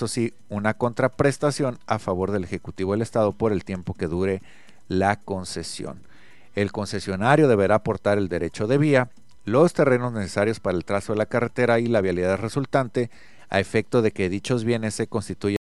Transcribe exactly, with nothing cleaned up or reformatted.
esto sí, una contraprestación a favor del Ejecutivo del Estado por el tiempo que dure la concesión. El concesionario deberá aportar el derecho de vía, los terrenos necesarios para el trazo de la carretera y la vialidad resultante, a efecto de que dichos bienes se constituyan